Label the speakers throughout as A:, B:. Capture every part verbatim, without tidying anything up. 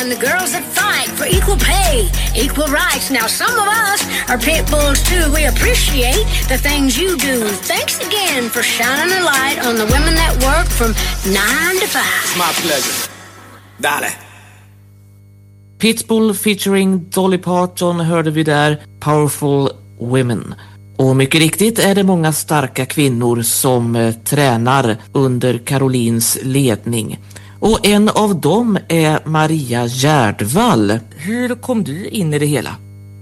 A: men the girls that fight for equal pay, equal rights. Now some of us are pit bulls too. We appreciate the things you do. Thanks again for shining a light on the women that work from nine to five.
B: It's my pleasure. Dale.
C: Pitbull featuring Dolly Parton hörde vi där, Powerful Women. Och mycket riktigt är det många starka kvinnor som eh, tränar under Carolines ledning. Och en av dem är Maria Gärdvall. Hur kom du in i det hela?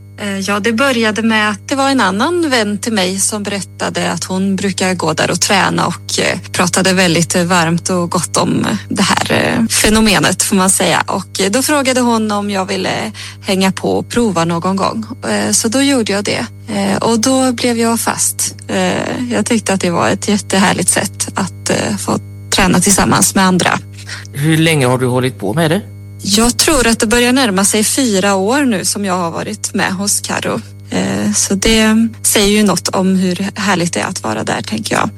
D: Ja, det började med att det var en annan vän till mig som berättade att hon brukar gå där och träna och eh, pratade väldigt varmt och gott om det här eh, fenomenet får man säga. Och eh, då frågade hon om jag ville hänga på och prova någon gång. Eh, så då gjorde jag det. Eh, och då blev jag fast. Eh, jag tyckte att det var ett jättehärligt sätt att eh, få träna tillsammans med andra.
C: Hur länge har du hållit på med det?
D: Jag tror att det börjar närma sig fyra år nu som jag har varit med hos Karo. Eh, så det säger ju något om hur härligt det är att vara där, tänker jag.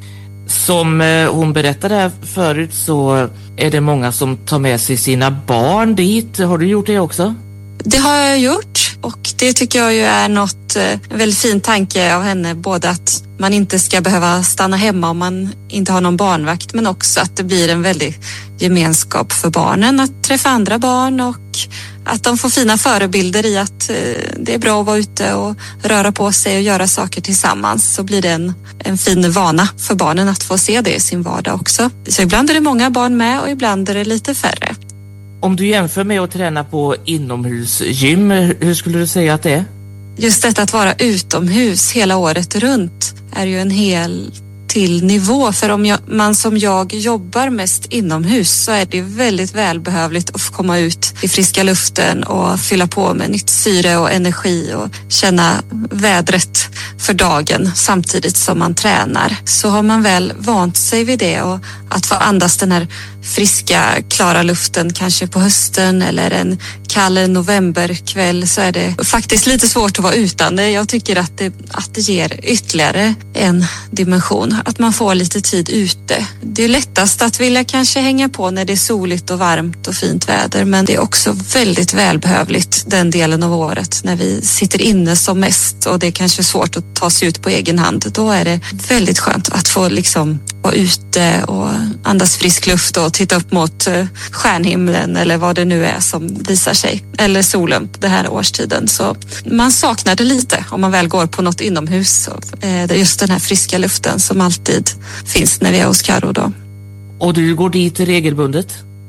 C: Som eh, hon berättade här förut så är det många som tar med sig sina barn dit. Har du gjort det också?
D: Det har jag gjort och det tycker jag ju är något, en väldigt fin tanke av henne. Både att man inte ska behöva stanna hemma om man inte har någon barnvakt, men också att det blir en väldig gemenskap för barnen att träffa andra barn och att de får fina förebilder i att det är bra att vara ute och röra på sig och göra saker tillsammans. Så blir det en, en fin vana för barnen att få se det i sin vardag också. Så ibland är det många barn med och ibland är det lite färre.
C: Om du jämför med att träna på inomhusgym, hur skulle du säga att det är?
D: Just detta att vara utomhus hela året runt är ju en hel till nivå. För om jag, man som jag jobbar mest inomhus så är det väldigt välbehövligt att få komma ut i friska luften och fylla på med nytt syre och energi och känna vädret för dagen samtidigt som man tränar. Så har man väl vant sig vid det och att få andas den här friska, klara luften kanske på hösten eller en kall novemberkväll så är det faktiskt lite svårt att vara utan det. Jag tycker att det, att det ger ytterligare en dimension. Att man får lite tid ute. Det är lättast att vilja kanske hänga på när det är soligt och varmt och fint väder, men det är också väldigt välbehövligt den delen av året när vi sitter inne som mest och det är kanske svårt att ta sig ut på egen hand. Då är det väldigt skönt att få liksom vara ute och andas frisk luft och titta upp mot stjärnhimlen eller vad det nu är som visar sig. Eller solen på den här årstiden. Så man saknar det lite om man väl går på något inomhus. Det är just den här friska luften som alltid finns när vi är hos Karo då.
C: Och du går dit regelbundet?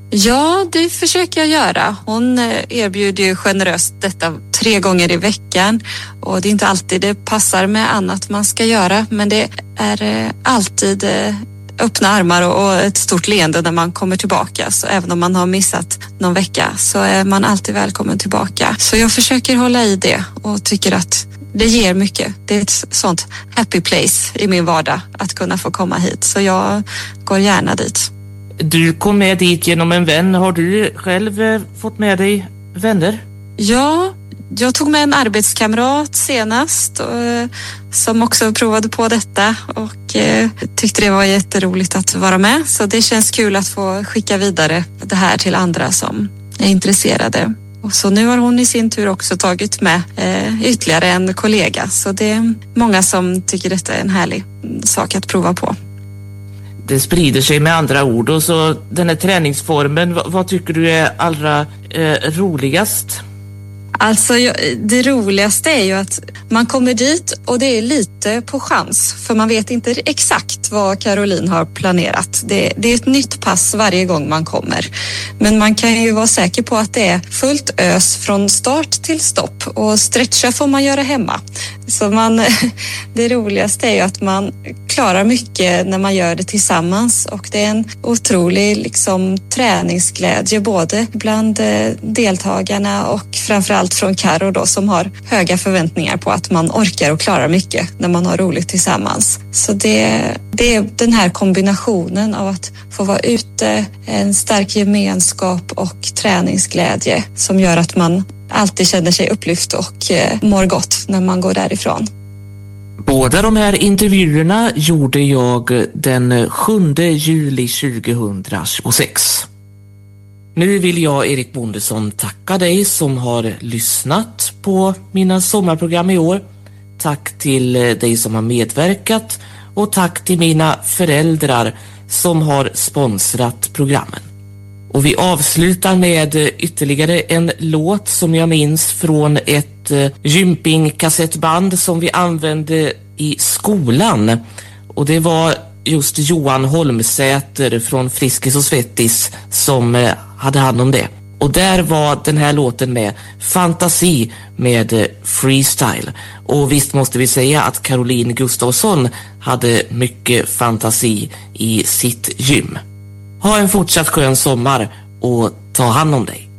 D: Ja, det försöker jag göra. Hon erbjuder ju generöst detta tre gånger i veckan och det är inte alltid det passar med annat man ska göra, men det är alltid öppna armar och ett stort leende när man kommer tillbaka. Så även om man har missat någon vecka så är man alltid välkommen tillbaka. Så jag försöker hålla i det och tycker att det ger mycket. Det är ett sånt happy place i min vardag att kunna få komma hit. Så jag går gärna dit.
C: Du kom med dit genom en vän. Har du själv fått med dig vänner?
D: Ja, jag tog med en arbetskamrat senast och, som också provade på detta och eh, tyckte det var jätteroligt att vara med. Så det känns kul att få skicka vidare det här till andra som är intresserade. Och så nu har hon i sin tur också tagit med eh, ytterligare en kollega. Så det är många som tycker detta är en härlig sak att prova på.
C: Det sprider sig med andra ord och så den här träningsformen, vad, vad tycker du är allra eh, roligast?
D: Alltså det roligaste är ju att man kommer dit och det är lite på chans för man vet inte exakt vad Caroline har planerat. Det, det är ett nytt pass varje gång man kommer. Men man kan ju vara säker på att det är fullt ös från start till stopp och stretcha får man göra hemma. Så man, det roligaste är ju att man klarar mycket när man gör det tillsammans och det är en otrolig liksom, träningsglädje både bland deltagarna och framförallt från Karo då som har höga förväntningar på att man orkar och klarar mycket när man har roligt tillsammans. Så det, det är den här kombinationen av att få vara ute, en stark gemenskap och träningsglädje som gör att man alltid känner sig upplyft och eh, mår gott när man går därifrån.
C: Båda de här intervjuerna gjorde jag den sjunde juli tjugohundratjugosex. Nu vill jag, Erik Bondesson, tacka dig som har lyssnat på mina sommarprogram i år. Tack till dig som har medverkat och tack till mina föräldrar som har sponsrat programmen. Och vi avslutar med ytterligare en låt som jag minns från ett uh, gympingkassettband som vi använde i skolan. Och det var just Johan Holmsäter från Friskis och Svettis som uh, hade hand om det. Och där var den här låten med, Fantasi med uh, Freestyle. Och visst måste vi säga att Caroline Gustafsson hade mycket fantasi i sitt gym. Ha en fortsatt skön sommar och ta hand om dig.